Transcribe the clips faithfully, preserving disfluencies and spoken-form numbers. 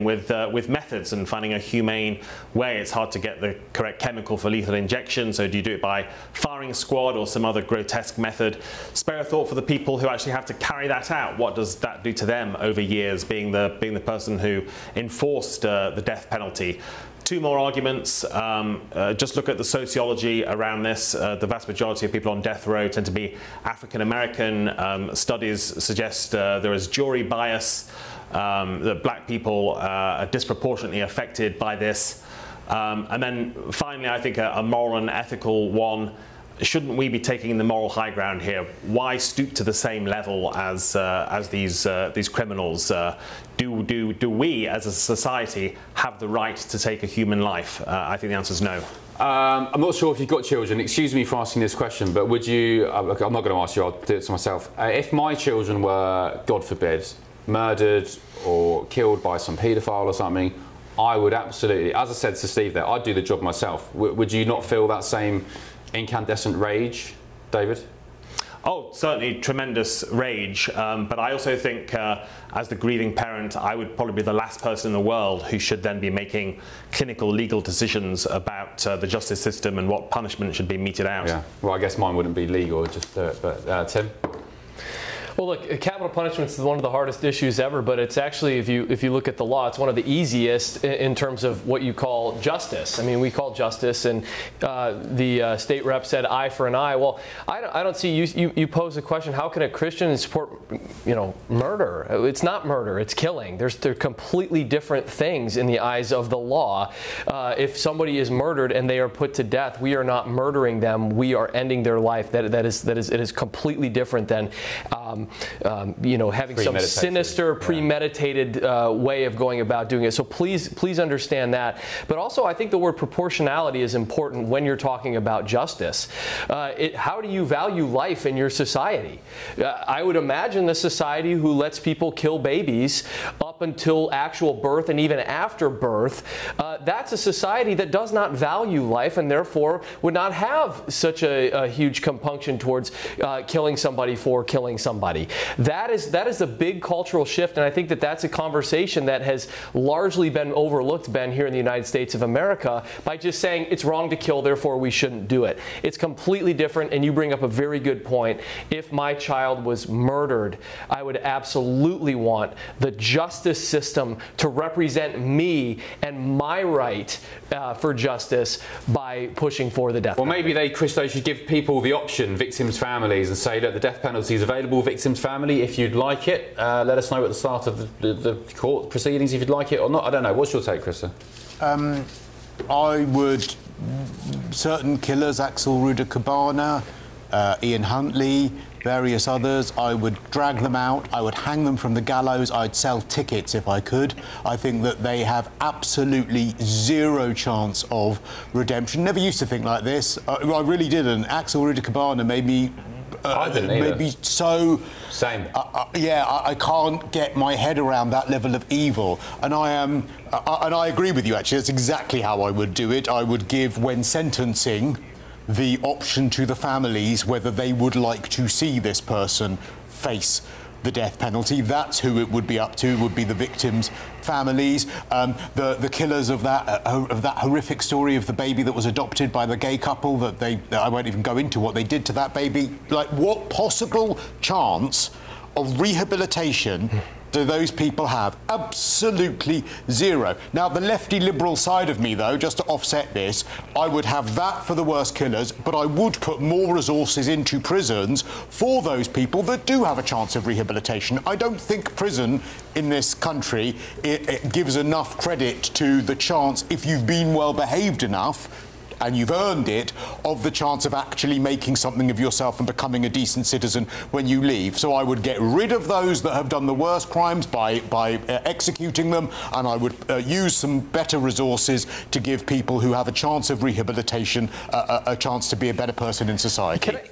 with uh, with methods and finding a humane way. It's hard to get the correct chemical for lethal injection, so do you do it by firing squad or some other grotesque method? Spare a thought for the people who actually have to carry that out. What does that do to them over years, being the being the person who enforced uh, the death penalty? Two more arguments. Um, uh, just look at the sociology around this. Uh, the vast majority of people on death row tend to be African American. Um, studies suggest uh, there is jury bias, um, that black people uh, are disproportionately affected by this. Um, and then finally, I think a, a moral and ethical one. Shouldn't we be taking the moral high ground here? Why stoop to the same level as uh, as these uh, these criminals? Uh, do do do we, as a society, have the right to take a human life? Uh, I think the answer is no. Um, I'm not sure if you've got children. Excuse me for asking this question, but would you? Uh, look, I'm not going to ask you. I'll do it to myself. Uh, if my children were, God forbid, murdered or killed by some paedophile or something, I would absolutely, as I said to Steve there, I'd do the job myself. W would you not feel that same incandescent rage, David? Oh, certainly tremendous rage, um, but I also think uh, as the grieving parent, I would probably be the last person in the world who should then be making clinical legal decisions about uh, the justice system and what punishment should be meted out. Yeah, well, I guess mine wouldn't be legal, just do it, but uh, Tim? Well, look, capital punishment is one of the hardest issues ever, but it's actually, if you if you look at the law, it's one of the easiest in, in terms of what you call justice. I mean, we call justice, and uh, the uh, state rep said eye for an eye. Well, I don't, I don't see, you, you, you pose the question, how can a Christian support, you know, murder? It's not murder, it's killing. There's, they're completely different things in the eyes of the law. Uh, if somebody is murdered and they are put to death, we are not murdering them, we are ending their life. That, that is, that is, it is completely different than um, Um, you know, having some sinister, premeditated uh, way of going about doing it. So please, please understand that. But also, I think the word proportionality is important when you're talking about justice. Uh, it, how do you value life in your society? Uh, I would imagine the society who lets people kill babies up until actual birth and even after birth, uh, that's a society that does not value life and therefore would not have such a, a huge compunction towards uh, killing somebody for killing somebody. That is that is a big cultural shift, and I think that that's a conversation that has largely been overlooked, Ben, here in the United States of America, by just saying it's wrong to kill, therefore we shouldn't do it. It's completely different, and you bring up a very good point. If my child was murdered, I would absolutely want the justice system to represent me and my right uh, for justice by pushing for the death Well, penalty. maybe they, Christo, should give people the option, victims' families, and say, look, the death penalty is available, victims' family, if you'd like it. Uh, let us know at the start of the, the, the court proceedings if you'd like it or not. I don't know. What's your take, Christo? Um, I would, certain killers, Axel Ruder-Cabana, uh, Ian Huntley, various others, I would drag them out, I would hang them from the gallows, I'd sell tickets if I could. I think that they have absolutely zero chance of redemption. Never used to think like this. I, I really didn't. Axel Ruder-Cabana made me Uh, I didn't either. Maybe so. Same. Uh, uh, yeah, I, I can't get my head around that level of evil, and I am, uh, and I agree with you. Actually, that's exactly how I would do it. I would give, when sentencing, the option to the families whether they would like to see this person face the death penalty. That's who it would be up to, would be the victims' families. Um, the, the killers of that, uh, of that horrific story of the baby that was adopted by the gay couple, that they, I won't even go into what they did to that baby. Like, what possible chance of rehabilitation do those people have? Absolutely zero. Now, the lefty liberal side of me, though, just to offset this, I would have that for the worst killers, but I would put more resources into prisons for those people that do have a chance of rehabilitation. I don't think prison in this country it, it gives enough credit to the chance, if you've been well behaved enough, and you've earned it, of the chance of actually making something of yourself and becoming a decent citizen when you leave. So I would get rid of those that have done the worst crimes by, by uh, executing them, and I would uh, use some better resources to give people who have a chance of rehabilitation uh, a, a chance to be a better person in society. Can I, can,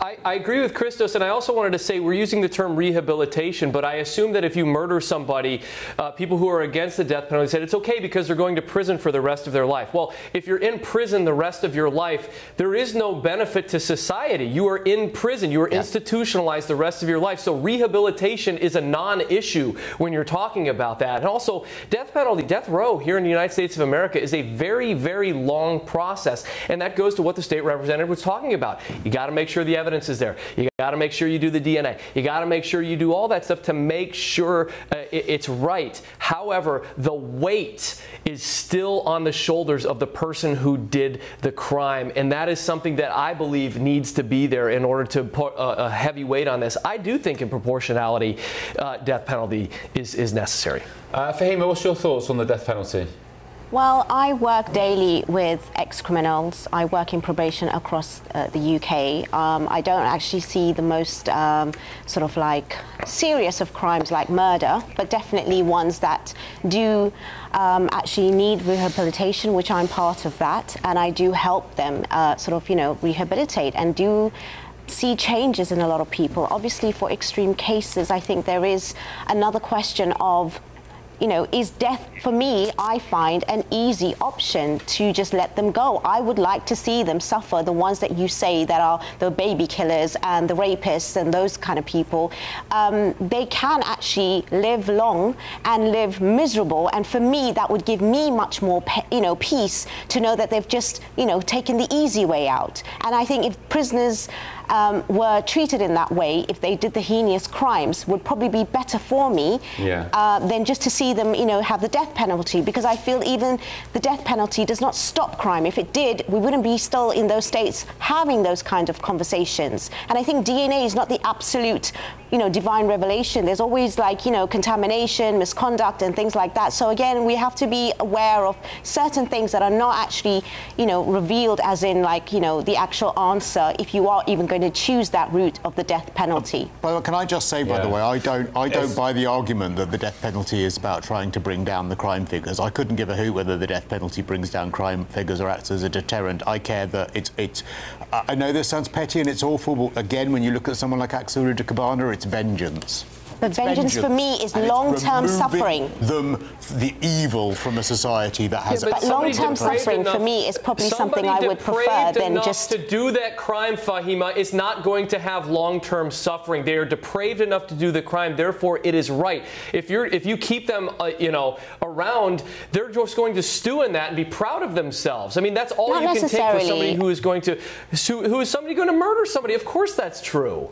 I, I agree with Christos, and I also wanted to say we're using the term rehabilitation, but I assume that if you murder somebody, uh, people who are against the death penalty said it's okay because they're going to prison for the rest of their life. Well, if you're in prison the rest of your life, there is no benefit to society. You are in prison. You are yeah. institutionalized the rest of your life. So rehabilitation is a non-issue when you're talking about that. And also, death penalty, death row here in the United States of America is a very, very long process. And that goes to what the state representative was talking about. You got to make sure the evidence is there. You got to make sure you do the D N A. You got to make sure you do all that stuff to make sure uh, it, it's right. However, the weight is still on the shoulders of the person who did the crime, and that is something that I believe needs to be there in order to put a, a heavy weight on this. I do think in proportionality, uh, death penalty is, is necessary. Uh, Fahima, what's your thoughts on the death penalty? Well, I work daily with ex-criminals. I work in probation across uh, the U K. Um, I don't actually see the most um, sort of like serious of crimes like murder, but definitely ones that do um, actually need rehabilitation, which I'm part of that, and I do help them uh, sort of, you know, rehabilitate and do see changes in a lot of people. Obviously, for extreme cases, I think there is another question of, you know, is death, for me, I find an easy option to just let them go. I would like to see them suffer, the ones that you say that are the baby killers and the rapists and those kind of people. Um, they can actually live long and live miserable. And for me, that would give me much more, you know, peace to know that they've just, you know, taken the easy way out. And I think if prisoners Um, were treated in that way, if they did the heinous crimes, would probably be better for me yeah. uh, than just to see them, you know, have the death penalty. Because I feel even the death penalty does not stop crime. If it did, we wouldn't be still in those states having those kind of conversations. And I think D N A is not the absolute, you know, divine revelation. There's always like, you know, contamination, misconduct, and things like that. So again, we have to be aware of certain things that are not actually, you know, revealed as in like, you know, the actual answer if you are even going to choose that route of the death penalty. Well, can I just say, by yeah. the way, I don't, I don't buy the argument that the death penalty is about trying to bring down the crime figures. I couldn't give a hoot whether the death penalty brings down crime figures or acts as a deterrent. I care that it's, it's. I know this sounds petty and it's awful, but again, when you look at someone like Axel Rudakabana, it's vengeance. But vengeance, vengeance for me is long-term suffering. Them the evil from a society that has. Yeah, but long-term suffering enough, for me is probably something I would prefer than just to do that crime. Fahima is not going to have long-term suffering. They are depraved enough to do the crime. Therefore, it is right. If you're if you keep them, uh, you know, around, they're just going to stew in that and be proud of themselves. I mean, that's all not you can take for somebody who is going to who is somebody going to murder somebody. Of course, that's true.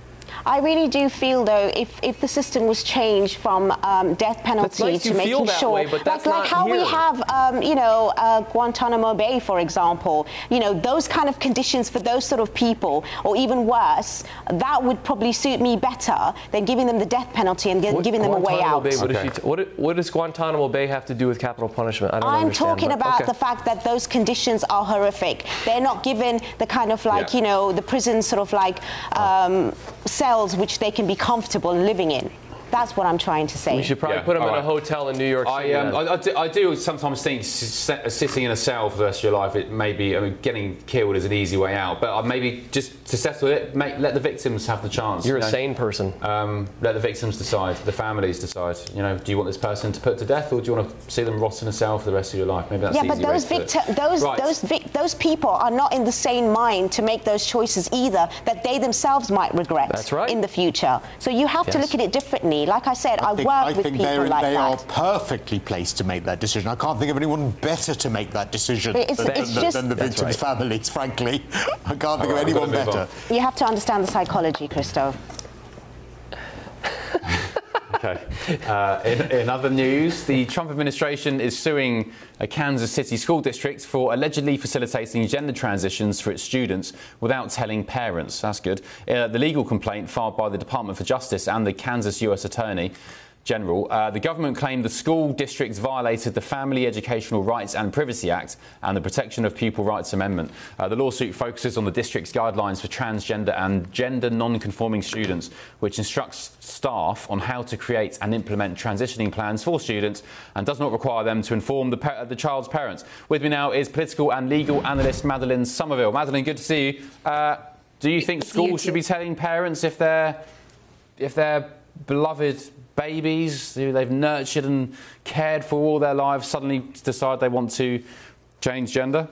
I really do feel, though, if, if the system was changed from um, death penalty nice to you making feel that sure, way, but that's like, like not how here. we have, um, you know, uh, Guantanamo Bay, for example, you know, those kind of conditions for those sort of people, or even worse, that would probably suit me better than giving them the death penalty and what, giving them a way out. Bay, what, okay. is she t what, what does Guantanamo Bay have to do with capital punishment? I don't I'm understand, talking but, about okay. the fact that those conditions are horrific. They're not given the kind of like, yeah. you know, the prison sort of like um, cells which they can be comfortable living in. That's what I'm trying to say. We should probably yeah. put them All in right. a hotel in New York City. I, um, I, I, do, I do sometimes think s sitting in a cell for the rest of your life, it may be, I mean, getting killed is an easy way out, but maybe just to settle it, make, let the victims have the chance. You're you know? a sane person. Um, let the victims decide, the families decide. You know, do you want this person to put to death, or do you want to see them rot in a cell for the rest of your life? Maybe that's yeah, the but easy those way to victim, those right. those vic those people are not in the sane mind to make those choices either. That they themselves might regret. That's right. In the future. So you have yes. to look at it differently. Like I said, I, I think, work I with think people like they that. are perfectly placed to make that decision. I can't think of anyone better to make that decision It's, than, it's than, just, than the victims' right. families, frankly. I can't think right, of anyone better. you have to understand the psychology, Christo. Okay. Uh, in, in other news, the Trump administration is suing a Kansas City school district for allegedly facilitating gender transitions for its students without telling parents. That's good. Uh, the legal complaint filed by the Department for Justice and the Kansas U S Attorney General, uh, the government claimed the school districts violated the Family Educational Rights and Privacy Act and the Protection of Pupil Rights Amendment. Uh, the lawsuit focuses on the district's guidelines for transgender and gender non-conforming students, which instructs staff on how to create and implement transitioning plans for students and does not require them to inform the, pa the child's parents. With me now is political and legal analyst Madeleine Somerville. Madeleine, good to see you. Uh, Do you think schools should be telling parents if they're if their beloved babies who they've nurtured and cared for all their lives suddenly decide they want to change gender?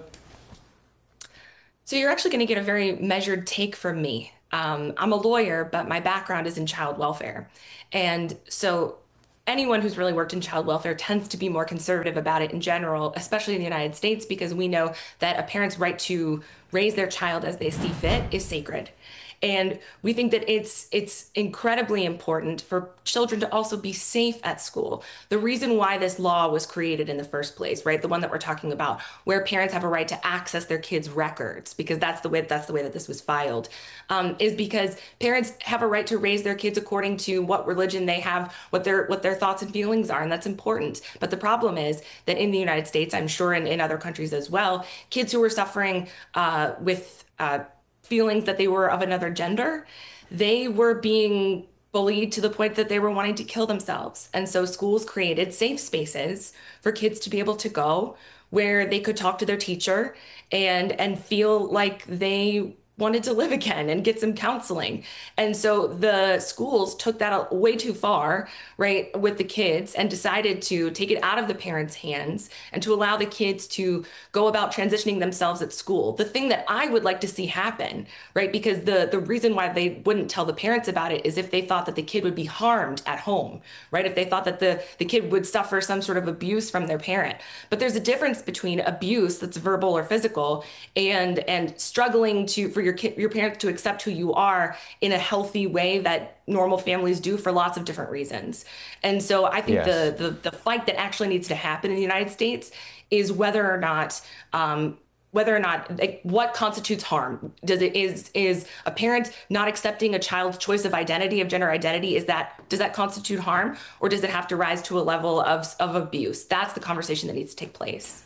So you're actually going to get a very measured take from me. Um, I'm a lawyer, but my background is in child welfare. And so anyone who's really worked in child welfare tends to be more conservative about it in general, especially in the United States, because we know that a parent's right to raise their child as they see fit is sacred. And we think that it's it's incredibly important for children to also be safe at school. The reason why this law was created in the first place, right, the one that we're talking about, where parents have a right to access their kids' records, because that's the way that's the way that this was filed, um, is because parents have a right to raise their kids according to what religion they have, what their what their thoughts and feelings are, and that's important. But the problem is that in the United States, I'm sure in, in other countries as well, kids who are suffering uh, with uh, feelings that they were of another gender, they were being bullied to the point that they were wanting to kill themselves. And so schools created safe spaces for kids to be able to go where they could talk to their teacher and and feel like they wanted to live again and get some counseling. And so the schools took that way too far, right, with the kids and decided to take it out of the parents' hands and to allow the kids to go about transitioning themselves at school. The thing that I would like to see happen, right, because the, the reason why they wouldn't tell the parents about it is if they thought that the kid would be harmed at home, right, if they thought that the, the kid would suffer some sort of abuse from their parent. But there's a difference between abuse that's verbal or physical and, and struggling to for your kid, your parents to accept who you are in a healthy way that normal families do for lots of different reasons. And so I think yes. the, the the fight that actually needs to happen in the United States is whether or not um, whether or not like, what constitutes harm. Does it is is a parent not accepting a child's choice of identity, of gender identity, is that does that constitute harm, or does it have to rise to a level of of abuse? That's the conversation that needs to take place.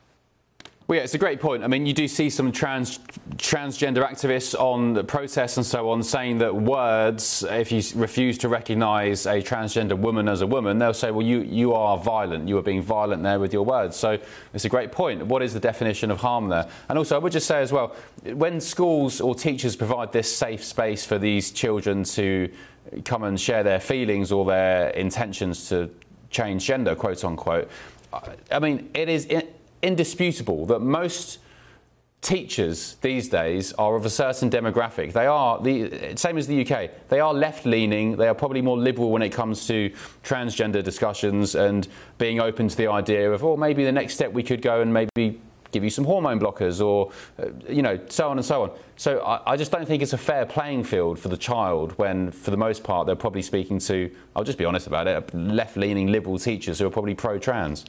Well, yeah, it's a great point. I mean, you do see some trans transgender activists on the protests and so on saying that words, if you refuse to recognise a transgender woman as a woman, they'll say, well, you, you are violent. You are being violent there with your words. So it's a great point. What is the definition of harm there? And also, I would just say as well, when schools or teachers provide this safe space for these children to come and share their feelings or their intentions to change gender, quote unquote, I mean, it is... It, indisputable that most teachers these days are of a certain demographic. They are, the same as the U K, they are left-leaning, they are probably more liberal when it comes to transgender discussions and being open to the idea of, oh, maybe the next step we could go and maybe give you some hormone blockers or, uh, you know, so on and so on. So I, I just don't think it's a fair playing field for the child when, for the most part, they're probably speaking to, I'll just be honest about it, left-leaning liberal teachers who are probably pro-trans.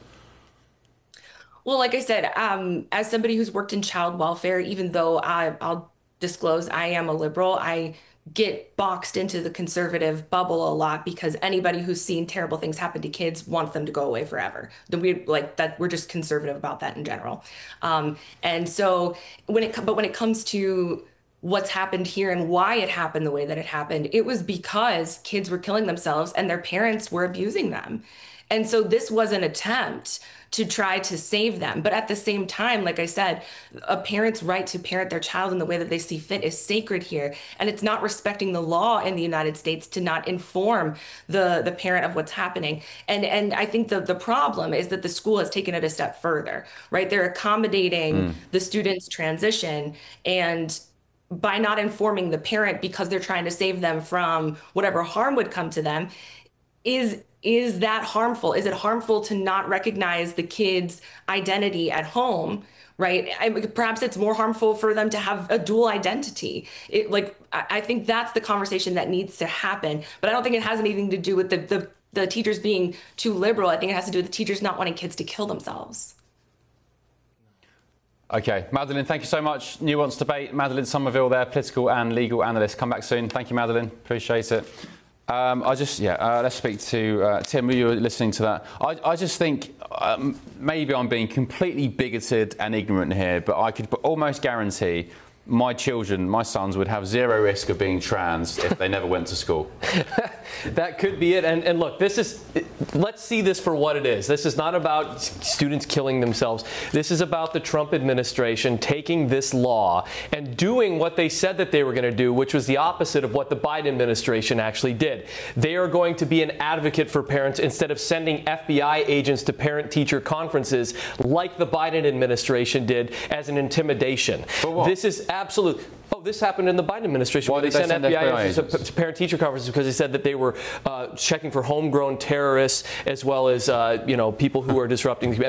Well, like I said, um, as somebody who's worked in child welfare, even though I, I'll disclose I am a liberal, I get boxed into the conservative bubble a lot because anybody who's seen terrible things happen to kids wants them to go away forever. We like that. We're just conservative about that in general. Um, and so when it, but when it comes to what's happened here and why it happened the way that it happened, it was because kids were killing themselves and their parents were abusing them. And so this was an attempt to try to save them. But at the same time, like I said, a parent's right to parent their child in the way that they see fit is sacred here. And it's not respecting the law in the United States to not inform the, the parent of what's happening. And and I think the, the problem is that the school has taken it a step further, right? They're accommodating mm. the student's transition, and by not informing the parent because they're trying to save them from whatever harm would come to them, is Is that harmful? Is it harmful to not recognize the kid's identity at home, right? I, perhaps it's more harmful for them to have a dual identity. It, like, I think that's the conversation that needs to happen. But I don't think it has anything to do with the, the, the teachers being too liberal. I think it has to do with the teachers not wanting kids to kill themselves. OK, Madeleine, thank you so much. Nuanced Debate. Madeleine Somerville there, political and legal analyst. Come back soon. Thank you, Madeleine. Appreciate it. Um, I just, yeah, uh, let's speak to uh, Tim. You were listening to that. I, I just think um, maybe I'm being completely bigoted and ignorant here, but I could almost guarantee my children, my sons, would have zero risk of being trans if they never went to school. That could be it. And, and look, this is let's see this for what it is. This is not about students killing themselves. This is about the Trump administration taking this law and doing what they said that they were going to do, which was the opposite of what the Biden administration actually did. They are going to be an advocate for parents instead of sending F B I agents to parent-teacher conferences like the Biden administration did as an intimidation. This is absolute. Oh, this happened in the Biden administration. Why where did they they sent send F B I F B I agents to, agents? to parent-teacher conferences because they said that they were uh, checking for homegrown terrorists as well as uh, you know people who are disrupting